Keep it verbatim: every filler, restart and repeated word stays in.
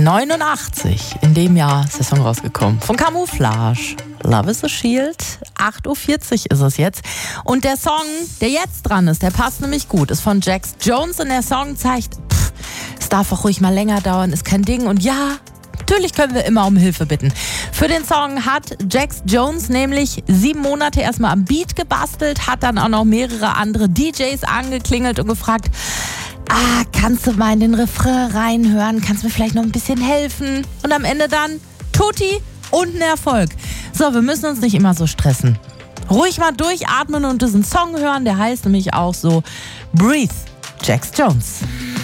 neunundachtzig, in dem Jahr ist der Song rausgekommen. Von Camouflage. Love is a Shield. acht Uhr vierzig ist es jetzt. Und der Song, der jetzt dran ist, der passt nämlich gut. Ist von Jax Jones und der Song zeigt, pff, es darf auch ruhig mal länger dauern, ist kein Ding. Und ja, natürlich können wir immer um Hilfe bitten. Für den Song hat Jax Jones nämlich sieben Monate erstmal am Beat gebastelt, hat dann auch noch mehrere andere D Js angeklingelt und gefragt, ah, kannst du mal in den Refrain reinhören? Kannst du mir vielleicht noch ein bisschen helfen? Und am Ende dann Tutti und ein Erfolg. So, wir müssen uns nicht immer so stressen. Ruhig mal durchatmen und diesen Song hören, der heißt nämlich auch so Breathe, Jax Jones.